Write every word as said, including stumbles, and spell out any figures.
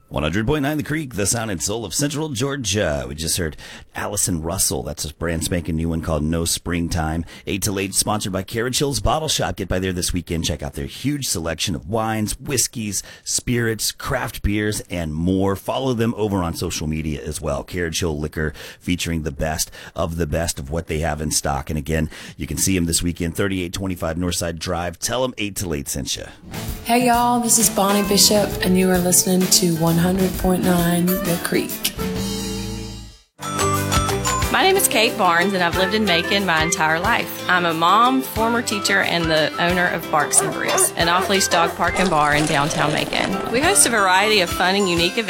one hundred point nine The Creek, the sound and soul of Central Georgia. We just heard Allison Russell. That's a brand spanking new one called No Springtime. eight till eight, sponsored by Carriage Hills Bottle Shop. Get by there this weekend. Check out their huge selection of wines, whiskeys, spirits, craft beers, and more. Follow them over on social media as well. Carriage Hill Liquor, featuring the best of the best of what they have in stock. And again, you can see them this weekend, thirty-eight twenty-five Northside Drive. Tell them eight till eight sent you. Hey y'all, this is Bonnie Bishop, and you are listening to one hundred point nine The Creek. My name is Kate Barnes, and I've lived in Macon my entire life. I'm a mom, former teacher, and the owner of Barks and Brews, an off-leash dog park and bar in downtown Macon. We host a variety of fun and unique events